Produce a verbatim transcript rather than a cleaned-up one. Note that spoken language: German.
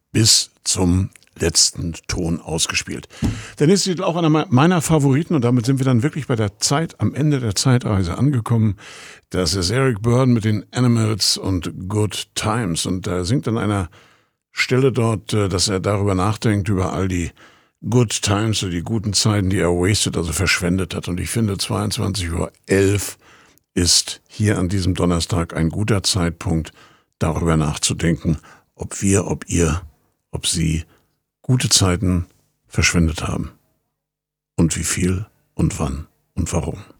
bis zum letzten Ton ausgespielt. Der nächste Titel auch einer meiner Favoriten und damit sind wir dann wirklich bei der Zeit, am Ende der Zeitreise angekommen. Das ist Eric Burdon mit den Animals und Good Times und er singt an einer Stelle dort, dass er darüber nachdenkt, über all die Good Times, so die guten Zeiten, die er wasted, also verschwendet hat. Und ich finde, zweiundzwanzig Uhr elf ist hier an diesem Donnerstag ein guter Zeitpunkt, darüber nachzudenken, ob wir, ob ihr, ob sie gute Zeiten verschwendet haben. Und wie viel und wann und warum.